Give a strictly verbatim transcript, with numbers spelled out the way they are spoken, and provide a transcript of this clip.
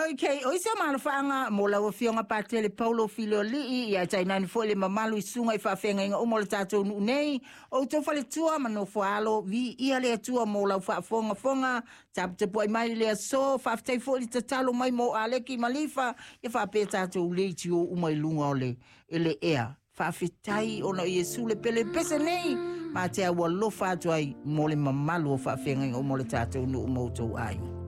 Okay, o isa mana whaanga mo lawa whionga pātele Paulo Filo Li'i ia tainani fo le mamalu i sunga i whawhenga inga umo le tātou nu nei o tau whale tua mano whaalo vi ia lea tua mo lau whaafonga fonga tapte po ai mai lea so whaaftei fo li tatalo mai mo aleki malifa i whaapea tātou leiti o umai lunga o le ele ea whaafetai ona Iesu le pele pese nei ma te awa lofa atu ai mo le mamalu o whawhenga inga umo le tātou nu umo tau ai.